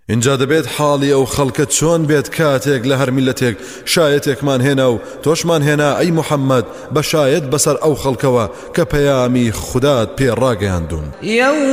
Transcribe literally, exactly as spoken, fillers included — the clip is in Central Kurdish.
اینجا دەبێت حاڵی ئەو خەڵکە چۆن بێت کاتێک لە هەر میلەتێک شایەتێکمان هێنا و تۆشمان هێنا ئەی موحەممەد بە شایەت بەسەر ئەو خەڵکەوە کە پەیامی خودات پێ ڕاگەیاندوون.